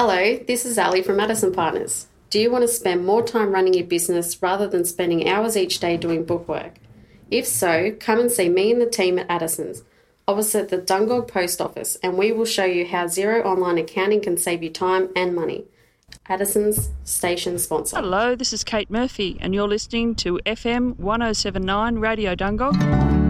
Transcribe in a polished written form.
Hello, this is Ali from Addison Partners. Do you want to spend more time running your business rather than spending hours each day doing bookwork? If so, come and see me and the team at Addison's, opposite the Dungog Post Office, and we will show you how Xero Online Accounting can save you time and money. Addison's station sponsor. Hello, this is Kate Murphy, and you're listening to FM 1079 Radio Dungog.